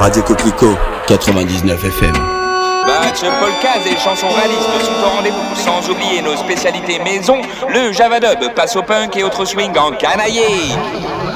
Radio Coquelicot 99 FM. Match polkas et chansons réalistes sont au rendez-vous, sans oublier nos spécialités maison, le Java Dub, passe au punk et autres swing en canaillé.